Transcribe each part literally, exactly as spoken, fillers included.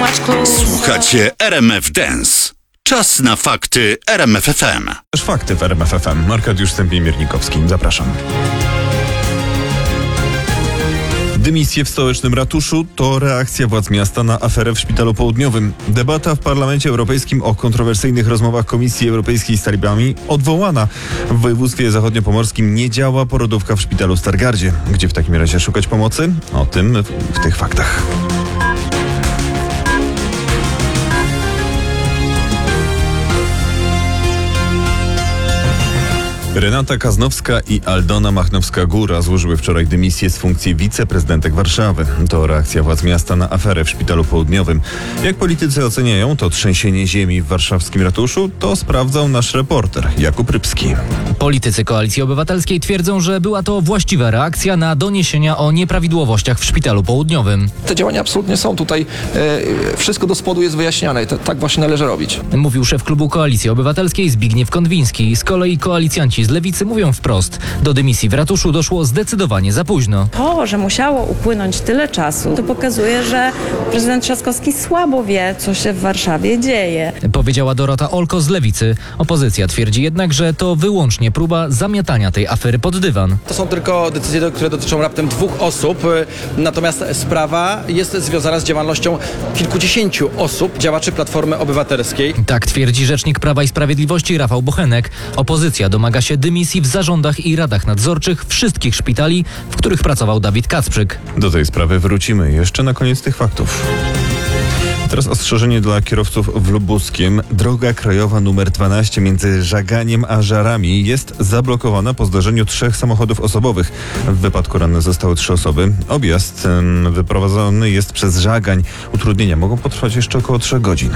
Słuchacie R M F Dance. Czas na fakty R M F F M. Też fakty w R M F F M. Arkadiusz Stępień-Miernikowski. Zapraszam. Dymisje w stołecznym ratuszu to reakcja władz miasta na aferę w Szpitalu Południowym. Debata w Parlamencie Europejskim o kontrowersyjnych rozmowach Komisji Europejskiej z talibami odwołana. W województwie zachodniopomorskim nie działa porodówka w szpitalu w Stargardzie. Gdzie w takim razie szukać pomocy? O tym w, w tych faktach. Renata Kaznowska i Aldona Machnowska-Góra złożyły wczoraj dymisję z funkcji wiceprezydentek Warszawy. To reakcja władz miasta na aferę w Szpitalu Południowym. Jak politycy oceniają to trzęsienie ziemi w warszawskim ratuszu, to sprawdzał nasz reporter Jakub Rybski. Politycy Koalicji Obywatelskiej twierdzą, że była to właściwa reakcja na doniesienia o nieprawidłowościach w Szpitalu Południowym. Te działania absolutnie są tutaj, e, wszystko do spodu jest wyjaśniane i to, tak właśnie należy robić. Mówił szef klubu Koalicji Obywatelskiej Zbigniew Konwiński. Z kolei koalicjanci z Lewicy mówią wprost: do dymisji w ratuszu doszło zdecydowanie za późno. To, że musiało upłynąć tyle czasu, to pokazuje, że prezydent Trzaskowski słabo wie, co się w Warszawie dzieje. Powiedziała Dorota Olko z Lewicy. Opozycja twierdzi jednak, że to wyłącznie próba zamiatania tej afery pod dywan. To są tylko decyzje, które dotyczą raptem dwóch osób, natomiast sprawa jest związana z działalnością kilkudziesięciu osób, działaczy Platformy Obywatelskiej. Tak twierdzi rzecznik Prawa i Sprawiedliwości Rafał Bochenek. Opozycja domaga się dymisji w zarządach i radach nadzorczych wszystkich szpitali, w których pracował Dawid Kacprzyk. Do tej sprawy wrócimy jeszcze na koniec tych faktów. Teraz ostrzeżenie dla kierowców w Lubuskiem. Droga krajowa nr dwanaście między Żaganiem a Żarami jest zablokowana po zdarzeniu trzech samochodów osobowych. W wypadku ranne zostały trzy osoby. Objazd um, wyprowadzony jest przez Żagań. Utrudnienia mogą potrwać jeszcze około trzech godzin.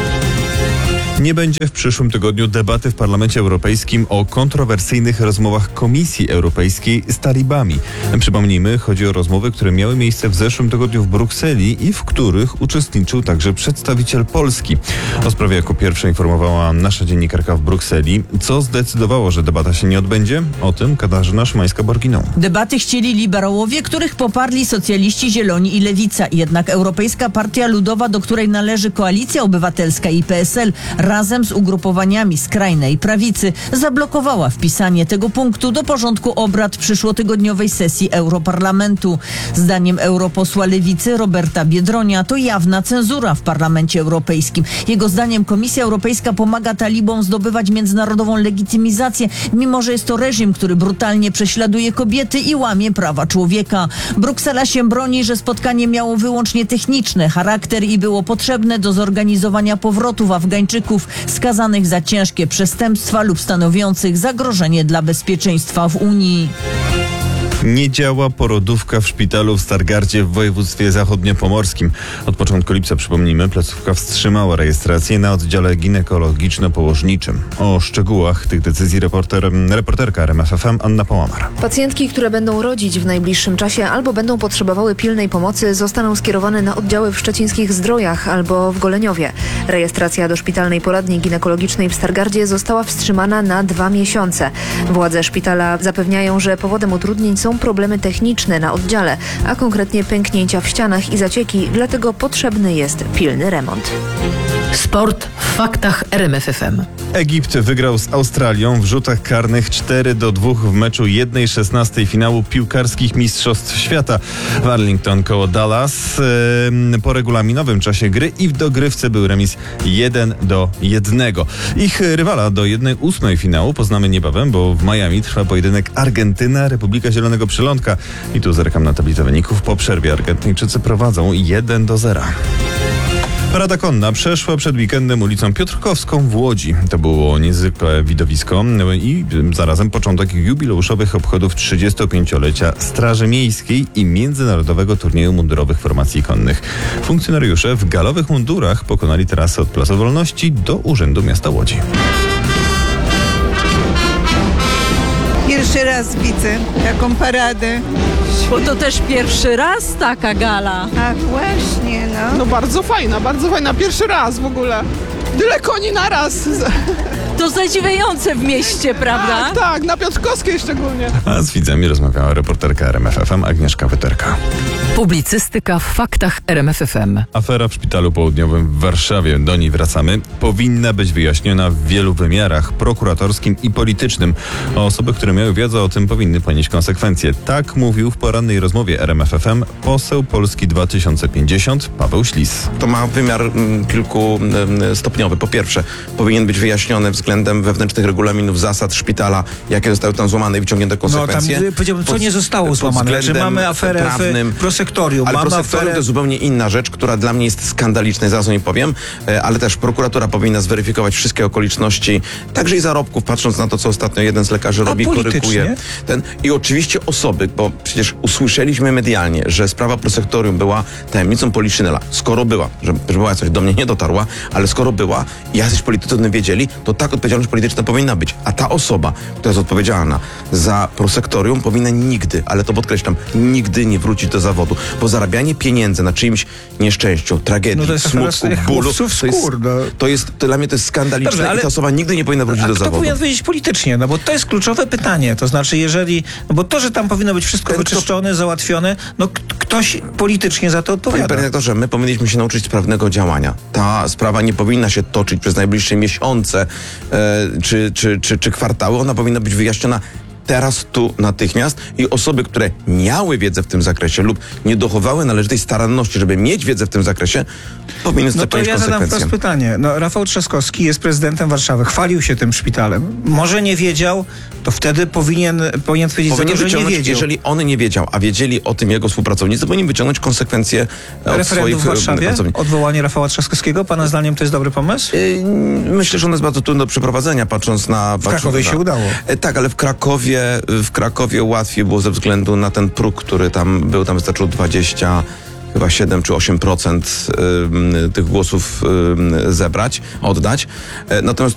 Nie będzie w przyszłym tygodniu debaty w Parlamencie Europejskim o kontrowersyjnych rozmowach Komisji Europejskiej z talibami. Przypomnijmy, chodzi o rozmowy, które miały miejsce w zeszłym tygodniu w Brukseli i w których uczestniczył także przedstawiciel Polski. O sprawie jako pierwsza informowała nasza dziennikarka w Brukseli. Co zdecydowało, że debata się nie odbędzie? O tym Katarzyna Szymańska-Borginą. Debaty chcieli liberałowie, których poparli socjaliści, zieloni i lewica. Jednak Europejska Partia Ludowa, do której należy Koalicja Obywatelska i P S L, razem z ugrupowaniami skrajnej prawicy zablokowała wpisanie tego punktu do porządku obrad przyszłotygodniowej sesji Europarlamentu. Zdaniem europosła Lewicy Roberta Biedronia to jawna cenzura w Parlamencie Europejskim. Jego zdaniem Komisja Europejska pomaga talibom zdobywać międzynarodową legitymizację, mimo że jest to reżim, który brutalnie prześladuje kobiety i łamie prawa człowieka. Bruksela się broni, że spotkanie miało wyłącznie techniczny charakter i było potrzebne do zorganizowania powrotów Afgańczyków skazanych za ciężkie przestępstwa lub stanowiących zagrożenie dla bezpieczeństwa w Unii. Nie działa porodówka w szpitalu w Stargardzie w województwie zachodniopomorskim. Od początku lipca, przypomnijmy, placówka wstrzymała rejestrację na oddziale ginekologiczno-położniczym. O szczegółach tych decyzji reporter, reporterka R M F F M Anna Połamar. Pacjentki, które będą rodzić w najbliższym czasie albo będą potrzebowały pilnej pomocy, zostaną skierowane na oddziały w szczecińskich Zdrojach albo w Goleniowie. Rejestracja do szpitalnej poradni ginekologicznej w Stargardzie została wstrzymana na dwa miesiące. Władze szpitala zapewniają, że powodem utrudnień są problemy techniczne na oddziale, a konkretnie pęknięcia w ścianach i zacieki, dlatego potrzebny jest pilny remont. Sport w faktach R M F F M. Egipt wygrał z Australią w rzutach karnych cztery do dwóch w meczu jednej szesnastej finału piłkarskich Mistrzostw Świata w Arlington koło Dallas. Yy, po regulaminowym czasie gry i w dogrywce był remis jeden do jednego. Ich rywala do jednej ósmej finału poznamy niebawem, bo w Miami trwa pojedynek Argentyna, Republika Zielonego Przylądka. I tu zerkam na tablicę wyników. Po przerwie Argentyńczycy prowadzą jeden do zera. Parada konna przeszła przed weekendem ulicą Piotrkowską w Łodzi. To było niezwykłe widowisko i zarazem początek jubileuszowych obchodów trzydziestopięciolecia Straży Miejskiej i Międzynarodowego Turnieju Mundurowych Formacji Konnych. Funkcjonariusze w galowych mundurach pokonali trasę od Placu Wolności do Urzędu Miasta Łodzi. Pierwszy raz widzę taką paradę. Bo to też pierwszy raz taka gala. A właśnie, no. No bardzo fajna, bardzo fajna. Pierwszy raz w ogóle. Tyle koni naraz. To zadziwiające w mieście, prawda? Tak, tak, na Piotrkowskiej szczególnie. A z widzami rozmawiała reporterka R M F F M Agnieszka Wyterka. Publicystyka w faktach R M F F M. Afera w Szpitalu Południowym w Warszawie. Do niej wracamy. Powinna być wyjaśniona w wielu wymiarach prokuratorskim i politycznym. Osoby, które miały wiedzę o tym, powinny ponieść konsekwencje. Tak mówił w porannej rozmowie R M F F M poseł Polski dwa tysiące pięćdziesiąt Paweł Ślis. To ma wymiar mm, kilkustopniowy. Po pierwsze, powinien być wyjaśniony względem wewnętrznych regulaminów, zasad szpitala, jakie zostały tam złamane i wyciągnięte konsekwencje. No tam powiedziałbym, co nie zostało złamane. Czy mamy aferę prawnym, w prosektorium? Ale mamy prosektorium aferę... to jest zupełnie inna rzecz, która dla mnie jest skandaliczna i zaraz o niej powiem, e, ale też prokuratura powinna zweryfikować wszystkie okoliczności, także i zarobków, patrząc na to, co ostatnio jeden z lekarzy A robi, koryguje. politycznie? Ten. I oczywiście osoby, bo przecież usłyszeliśmy medialnie, że sprawa prosektorium była tajemnicą Poliszynela. Skoro była, że, że była coś do mnie nie dotarła, ale skoro była i jacyś politycy o tym wiedzieli, to tak odpowiedzialność polityczna powinna być. A ta osoba, która jest odpowiedzialna za prosektorium, powinna nigdy, ale to podkreślam, nigdy nie wrócić do zawodu. Bo zarabianie pieniędzy na czyimś nieszczęściu, tragedii, No to jest smutku, afera bólu, chłopców to jest, skór, no. to jest, to dla mnie to jest skandaliczne. Dobrze, ale- i ta osoba nigdy nie powinna wrócić A do kto zawodu. powinien powiedzieć politycznie? No bo to jest kluczowe pytanie. To znaczy, jeżeli... No bo to, że tam powinno być wszystko Ten, kto- wyczyszczone, załatwione, no k- ktoś politycznie za to Panie odpowiada. redaktorze, my powinniśmy się nauczyć sprawnego działania. Ta sprawa nie powinna się toczyć przez najbliższe miesiące e, czy, czy, czy, czy kwartały. Ona powinna być wyjaśniona teraz, tu, natychmiast i osoby, które miały wiedzę w tym zakresie lub nie dochowały należytej staranności, żeby mieć wiedzę w tym zakresie, powinny No sobie to ponieść ja zadam konsekwencje. wprost pytanie. No, Rafał Trzaskowski jest prezydentem Warszawy. Chwalił się tym szpitalem. Może nie wiedział, to wtedy powinien, powinien powiedzieć Powinien za to, że nie wyciągnąć, wiedział. jeżeli on nie wiedział, a wiedzieli o tym jego współpracownicy, powinien wyciągnąć konsekwencje od Referendum swoich w Warszawie? pracowników. Odwołanie Rafała Trzaskowskiego? Pana zdaniem to jest dobry pomysł? Yy, Myślę, że ono jest bardzo trudne do przeprowadzenia, patrząc na... W Krakowie się udało. E, Tak, ale w Krakowie, w Krakowie łatwiej było ze względu na ten próg, który tam był, tam wystarczyło dwadzieścia, chyba siedem czy osiem procent ym, tych głosów ym, zebrać, oddać. E, Natomiast